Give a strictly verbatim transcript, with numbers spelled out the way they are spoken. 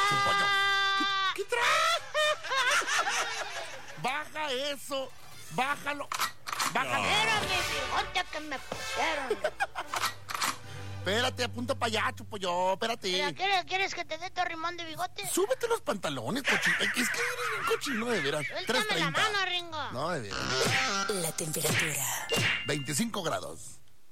pollo. ¿Qué, qué traes? Baja eso. Bájalo. Bájalo. Era mi bigote que me pusieron. Espérate, apunta para allá, Chupollo, espérate. ¿Pero ¿quieres, ¿Quieres que te dé tu rimón de bigote? Súbete los pantalones, cochino. Es que eres un cochino, de veras. Suéltame la mano, Ringo. No, de veras. La temperatura. veinticinco grados.